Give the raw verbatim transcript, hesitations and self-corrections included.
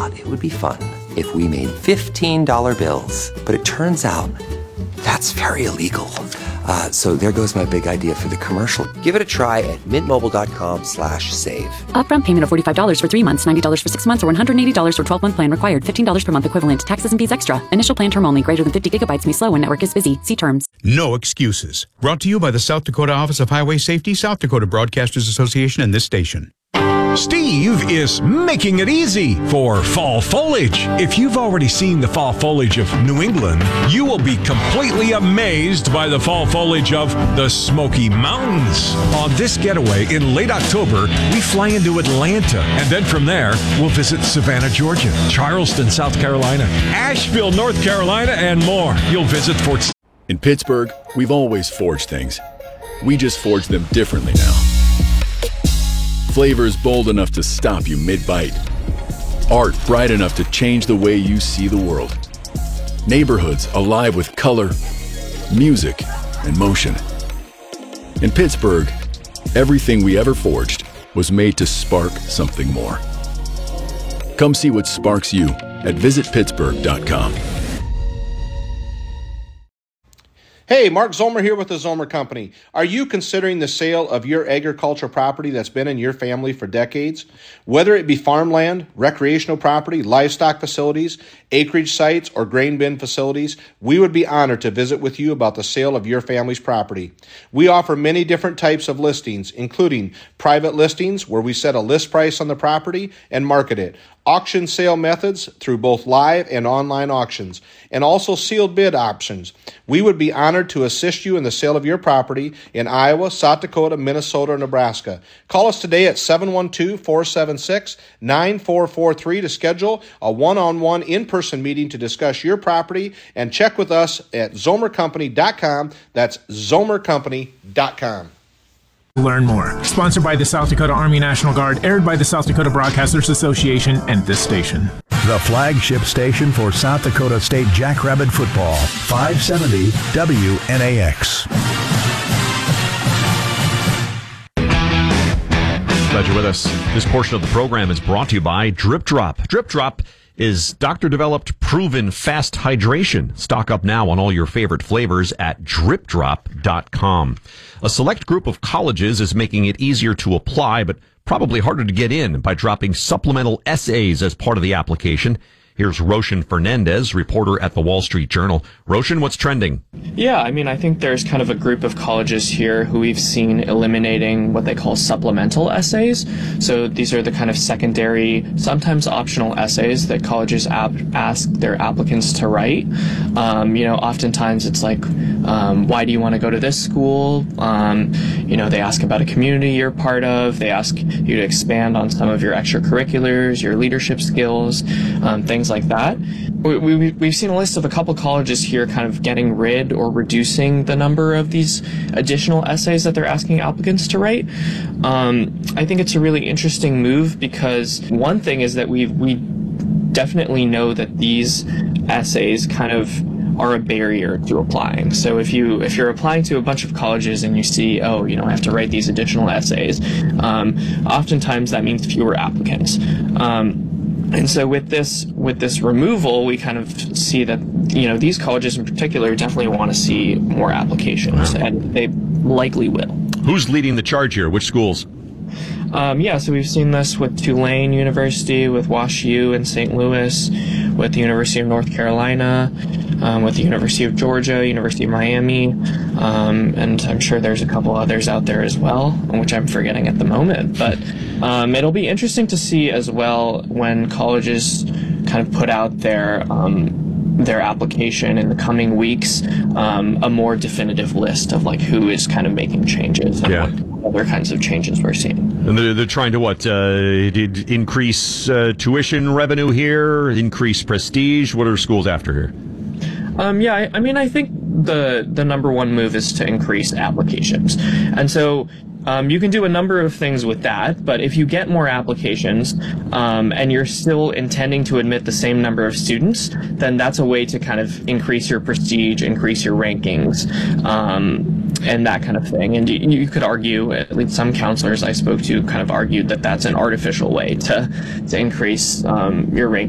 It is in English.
thought it would be fun if we made fifteen dollar bills. But it turns out that's very illegal. Uh, so there goes my big idea for the commercial. Give it a try at mintmobile.com slash save. Upfront payment of forty-five dollars for three months, ninety dollars for six months, or one hundred eighty dollars for twelve-month plan required. fifteen dollars per month equivalent. Taxes and fees extra. Initial plan term only. Greater than fifty gigabytes may slow when network is busy. See terms. No excuses. Brought to you by the South Dakota Office of Highway Safety, South Dakota Broadcasters Association, and this station. Steve is making it easy for fall foliage. If you've already seen the fall foliage of New England, you will be completely amazed by the fall foliage of the Smoky Mountains. On this getaway in late October, we fly into Atlanta, and then from there, we'll visit Savannah, Georgia, Charleston, South Carolina, Asheville, North Carolina, and more. You'll visit Fort... In Pittsburgh, we've always forged things. We just forge them differently now. Flavors bold enough to stop you mid-bite. Art bright enough to change the way you see the world. Neighborhoods alive with color, music, and motion. In Pittsburgh, everything we ever forged was made to spark something more. Come see what sparks you at visit pittsburgh dot com. Hey, Mark Zomer here with the Zomer Company. Are you considering the sale of your agricultural property that's been in your family for decades? Whether it be farmland, recreational property, livestock facilities, acreage sites, or grain bin facilities, we would be honored to visit with you about the sale of your family's property. We offer many different types of listings, including private listings where we set a list price on the property and market it, auction sale methods through both live and online auctions, and also sealed bid options. We would be honored to assist you in the sale of your property in Iowa, South Dakota, Minnesota, or Nebraska. Call us today at seven one two, four seven six, nine four four three to schedule a one-on-one in-person meeting to discuss your property, and check with us at zomer company dot com. That's zomer company dot com. Learn more. Sponsored by the South Dakota Army National Guard, aired by the South Dakota Broadcasters Association and this station. The flagship station for South Dakota State Jackrabbit football, five seventy W N A X. Glad you're with us. This portion of the program is brought to you by Drip Drop. Drip Drop is doctor-developed, proven fast hydration. Stock up now on all your favorite flavors at drip drop dot com. A select group of colleges is making it easier to apply, but probably harder to get in by dropping supplemental essays as part of the application. Here's Roshan Fernandez, reporter at the Wall Street Journal. Roshan, what's trending? Yeah, I mean, I think there's kind of a group of colleges here who we've seen eliminating what they call supplemental essays. So these are the kind of secondary, sometimes optional essays that colleges ap- ask their applicants to write. Um, you know, oftentimes it's like, um, why do you want to go to this school? Um, you know, they ask about a community you're part of. They ask you to expand on some of your extracurriculars, your leadership skills, um, things like that. We, we, we've seen a list of a couple colleges here kind of getting rid or reducing the number of these additional essays that they're asking applicants to write. Um, I think it's a really interesting move because one thing is that we we definitely know that these essays kind of are a barrier to applying. So if you if you're applying to a bunch of colleges and you see, oh, you know, I have to write these additional essays, um, oftentimes that means fewer applicants. Um, And so with this with this removal, we kind of see that, you know, these colleges in particular definitely want to see more applications, and they likely will. Who's leading the charge here? Which schools? Um, yeah, so we've seen this with Tulane University, with WashU in Saint Louis, with the University of North Carolina, um, with the University of Georgia, University of Miami, um, and I'm sure there's a couple others out there as well, which I'm forgetting at the moment. But um, it'll be interesting to see as well when colleges kind of put out their um, their application in the coming weeks, um, a more definitive list of like who is kind of making changes and Yeah. what other kinds of changes we're seeing. And they're, they're trying to what? Uh, did increase uh, tuition revenue here, increase prestige? What are schools after here? Um, yeah, I, I mean, I think the the number one move is to increase applications. And so um, you can do a number of things with that, but if you get more applications um, and you're still intending to admit the same number of students, then that's a way to kind of increase your prestige, increase your rankings, um, and that kind of thing. And you, you could argue, at least some counselors I spoke to kind of argued that that's an artificial way to, to increase um, your ranking.